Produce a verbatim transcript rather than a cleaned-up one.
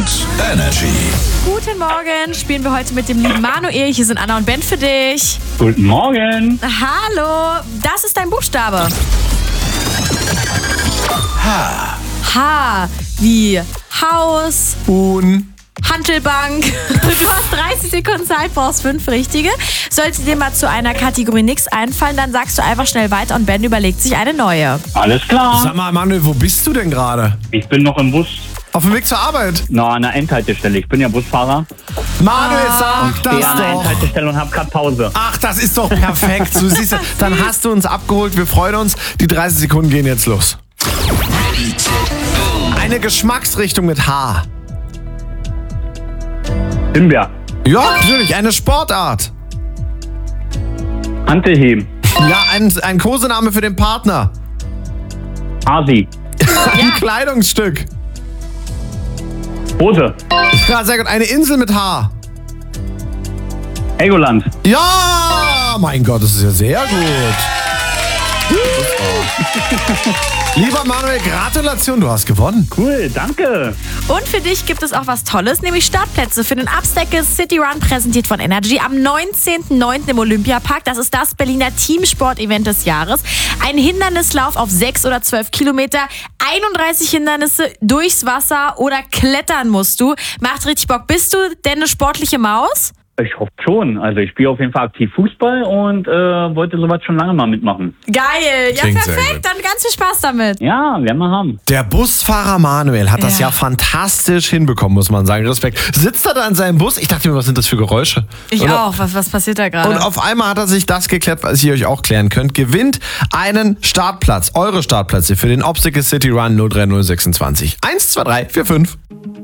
Energy. Guten Morgen, spielen wir heute mit dem lieben Manuel. Hier sind Anna und Ben für dich. Guten Morgen. Hallo, das ist dein Buchstabe. H. H wie Haus, Huhn. Hantelbank. Du hast dreißig Sekunden Zeit, brauchst fünf richtige. Sollte dir mal zu einer Kategorie nichts einfallen, dann sagst du einfach schnell weiter und Ben überlegt sich eine neue. Alles klar. Sag mal, Manuel, wo bist du denn gerade? Ich bin noch im Bus. Auf dem Weg zur Arbeit. Na, an der Endhaltestelle. Ich bin ja Busfahrer. Manuel, sag Ich stehe das an der doch. Endhaltestelle und habe gerade Pause. Ach, das ist doch perfekt. Du siehst, dann hast du uns abgeholt. Wir freuen uns. Die dreißig Sekunden gehen jetzt los. Eine Geschmacksrichtung mit H. Himbeer. Ja, natürlich. Eine Sportart. Hantelheben. Ja, ein, ein Kosename für den Partner. Asi. Ein Kleidungsstück. Hose. Ja, sehr gut. Eine Insel mit H. Helgoland. Ja, mein Gott, das ist ja sehr gut. Lieber Manuel, Gratulation, du hast gewonnen. Cool, danke. Und für dich gibt es auch was Tolles, nämlich Startplätze für den Upstacker City Run, präsentiert von Energy am neunzehnten neunten im Olympiapark. Das ist das Berliner Teamsport-Event des Jahres. Ein Hindernislauf auf sechs oder zwölf Kilometer, einunddreißig Hindernisse durchs Wasser oder klettern musst du. Macht richtig Bock. Bist du denn eine sportliche Maus? Ich hoffe schon. Also ich spiele auf jeden Fall aktiv Fußball und äh, wollte sowas schon lange mal mitmachen. Geil. Ja, Klingt sehr perfekt. gut. Dann ganz viel Spaß damit. Ja, werden wir haben. Der Busfahrer Manuel hat das Ja. ja fantastisch hinbekommen, muss man sagen. Respekt. Sitzt er da in seinem Bus? Ich dachte mir, was sind das für Geräusche? Ich Oder? auch. Was, was passiert da gerade? Und auf einmal hat er sich das geklärt, was ihr euch auch klären könnt. Gewinnt einen Startplatz, eure Startplätze für den Obstacle City Run null drei null sechsundzwanzig. eins, zwei, drei, vier, fünf.